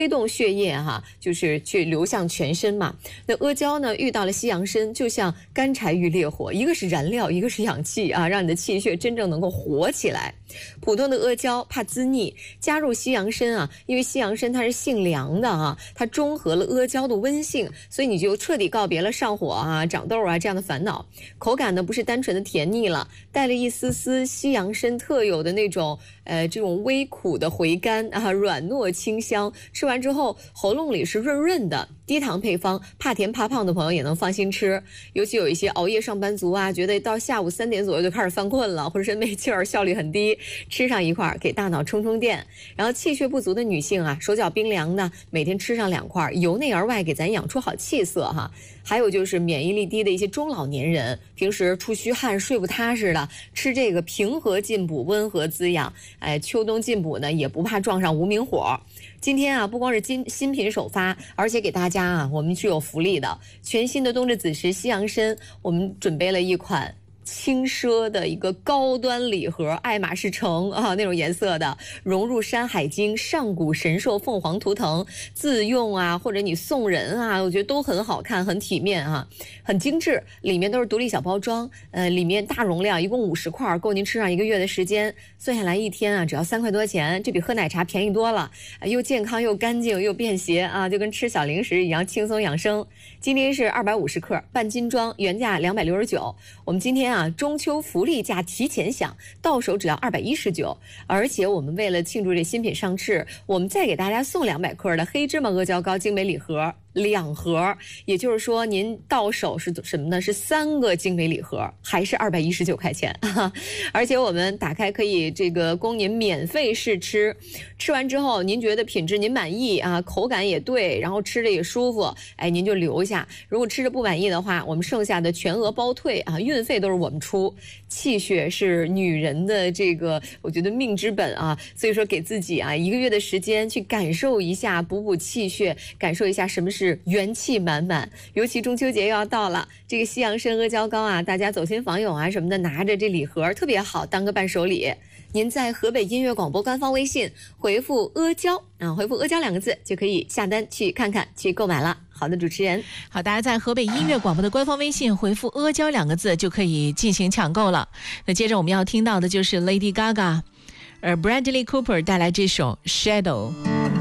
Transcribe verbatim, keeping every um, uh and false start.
推动血液哈，就是去流向全身嘛。那阿胶呢，遇到了西洋参，就像干柴遇烈火，一个是燃料，一个是氧气啊，让你的气血真正能够活起来。普通的阿胶怕滋腻，加入西洋参啊，因为西洋参它是性凉的啊，它中和了阿胶的温性，所以你就彻底告别了上火啊、长痘啊这样的烦恼。口感呢不是单纯的甜腻了，带了一丝丝西洋参特有的那种呃这种微苦的回甘啊，软糯清香，吃完之后喉咙里是润润的。低糖配方，怕甜怕胖的朋友也能放心吃。尤其有一些熬夜上班族啊，觉得到下午三点左右就开始犯困了，浑身没劲儿，效率很低，吃上一块给大脑充充电。然后气血不足的女性啊，手脚冰凉的，每天吃上两块，由内而外给咱养出好气色哈。还有就是免疫力低的一些中老年人，平时出虚汗睡不踏实的，吃这个平和进补，温和滋养。哎，秋冬进补呢，也不怕撞上无名火。今天啊，不光是新新品首发，而且给大家啊，我们是有福利的。全新的冬至子时西洋参，我们准备了一款轻奢的一个高端礼盒，爱马仕橙啊那种颜色的，融入山海经、上古神兽凤凰图腾，自用啊或者你送人啊，我觉得都很好看，很体面啊，很精致。里面都是独立小包装，呃，里面大容量，一共五十块，够您吃上一个月的时间。算下来一天啊，只要三块多钱，这比喝奶茶便宜多了，呃、又健康又干净又便携啊，就跟吃小零食一样轻松养生。今天是二百五十克半斤装，原价两百六十九，我们今天啊中秋福利价提前享，到手只要二百一十九。而且我们为了庆祝这新品上市，我们再给大家送两百克的黑芝麻阿胶糕精美礼盒。两盒，也就是说您到手是什么呢？是三个精美礼盒，还是二百一十九块钱。而且我们打开可以这个供您免费试吃，吃完之后您觉得品质您满意啊，口感也对，然后吃着也舒服，哎，您就留下。如果吃着不满意的话，我们剩下的全额包退啊，运费都是我们出。气血是女人的这个，我觉得命之本啊，所以说给自己啊一个月的时间去感受一下，补补气血，感受一下什么是是元气满满。尤其中秋节又要到了，这个西洋参阿胶糕啊，大家走亲访友啊什么的，拿着这礼盒特别好，当个伴手礼。您在河北音乐广播官方微信回复阿胶啊，回复阿胶两个字就可以下单去看看，去购买了。好的，主持人， 好，大家在河北音乐广播的官方微信回复阿胶两个字就可以进行抢购了。那接着我们要听到的就是 Lady Gaga 而 Bradley Cooper 带来这首 Shadow。